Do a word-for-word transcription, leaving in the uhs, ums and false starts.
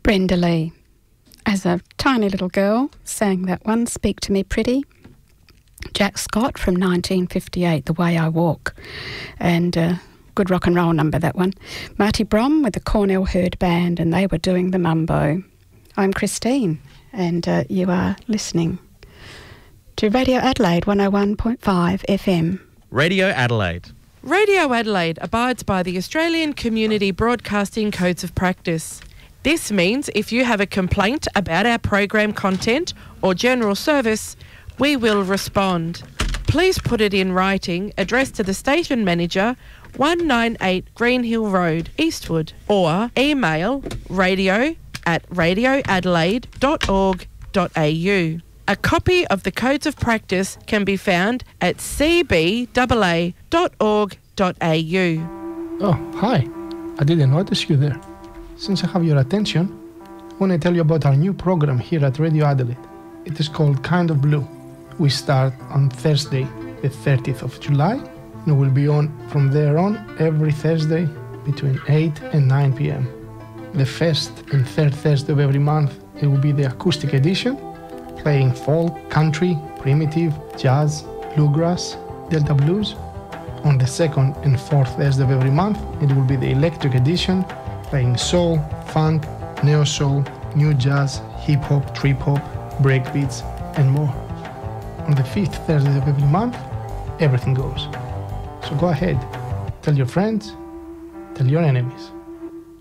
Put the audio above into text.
Brenda Lee. As a tiny little girl, sang that one, Speak to Me Pretty. Jack Scott from nineteen fifty-eight, The Way I Walk. And uh, good rock and roll number, that one. Marty Brom with the Cornell Herd Band, and they were doing the Mumbo. I'm Christine, and uh, you are listening to Radio Adelaide one oh one point five F M. Radio Adelaide. Radio Adelaide abides by the Australian Community Broadcasting Codes of Practice. This means if you have a complaint about our program content or general service, we will respond. Please put it in writing, addressed to the station manager, one ninety-eight Greenhill Road, Eastwood, or email radio at radio adelaide dot org dot a u. A copy of the Codes of Practice can be found at c b a a dot org dot a u. Oh, hi. I didn't notice you there. Since I have your attention, I want to tell you about our new program here at Radio Adelaide. It is called Kind of Blue. We start on Thursday, the thirtieth of July, and we'll be on from there on every Thursday between eight and nine p.m. The first and third Thursday of every month, it will be the acoustic edition, playing folk, country, primitive, jazz, bluegrass, Delta blues. On the second and fourth Thursday of every month, it will be the electric edition, playing soul, funk, neo-soul, new jazz, hip-hop, trip-hop, breakbeats, and more. On the fifth Thursday of every month, everything goes. So go ahead, tell your friends, tell your enemies.